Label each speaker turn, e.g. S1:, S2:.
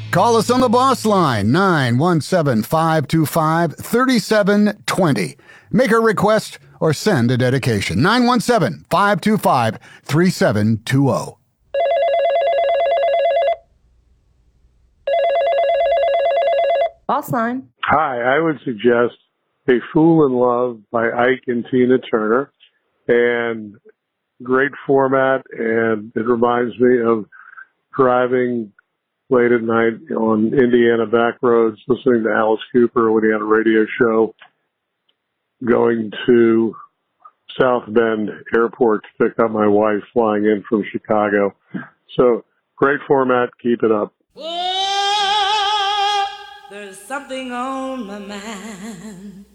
S1: Call us on the boss line, 917-525-3720. Make a request or send a dedication, 917-525-3720.
S2: Boss line.
S3: Hi, I would suggest A Fool in Love by Ike and Tina Turner. And great format, and it reminds me of driving late at night on Indiana back roads, listening to Alice Cooper when he had a radio show, going to South Bend Airport to pick up my wife flying in from Chicago. So great format. Keep it up.
S4: Oh, there's something on my mind.